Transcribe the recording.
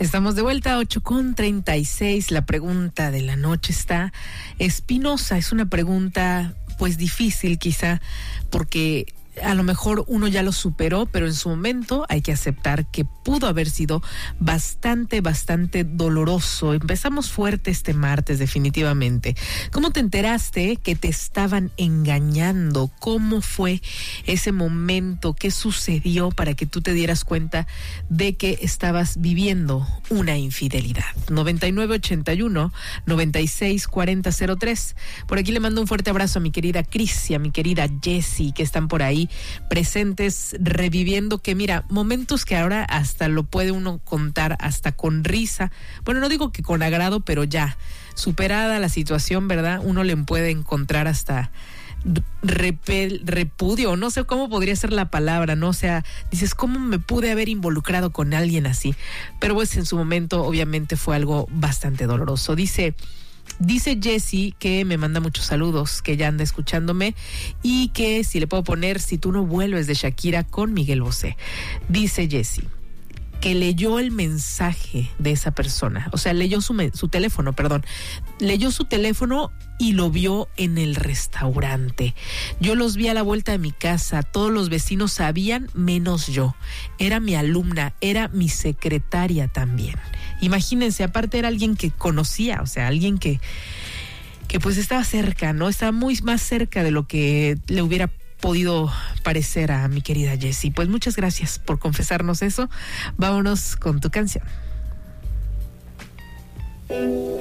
Estamos de vuelta, 8:36. La pregunta de la noche está espinosa. Es una pregunta, pues, difícil quizá, porque a lo mejor uno ya lo superó, pero en su momento hay que aceptar que pudo haber sido bastante doloroso. Empezamos fuerte este martes, definitivamente. ¿Cómo te enteraste que te estaban engañando? ¿Cómo fue ese momento? ¿Qué sucedió para que tú te dieras cuenta de que estabas viviendo una infidelidad? 9981-964003. Por aquí le mando un fuerte abrazo a mi querida Cris y a mi querida Jessie, que están por ahí presentes, reviviendo, que mira, momentos que ahora hasta lo puede uno contar hasta con risa. Bueno, no digo que con agrado, pero ya superada la situación, ¿verdad? Uno le puede encontrar hasta repudio, no sé cómo podría ser la palabra, ¿no? O sea, dices, ¿cómo me pude haber involucrado con alguien así? Pero pues en su momento obviamente fue algo bastante doloroso. Dice Jessie que me manda muchos saludos, que ya anda escuchándome y que si le puedo poner Si tú no vuelves de Shakira con Miguel Bosé. Dice Jessie que leyó el mensaje de esa persona, o sea, leyó su teléfono, leyó su teléfono y lo vio en el restaurante. Yo los vi a la vuelta de mi casa, todos los vecinos sabían menos yo. Era mi alumna, era mi secretaria también. Imagínense, aparte era alguien que conocía, o sea, alguien que pues estaba cerca, ¿no? Estaba muy más cerca de lo que le hubiera podido parecer a mi querida Jessie. Pues muchas gracias por confesarnos eso. Vámonos con tu canción.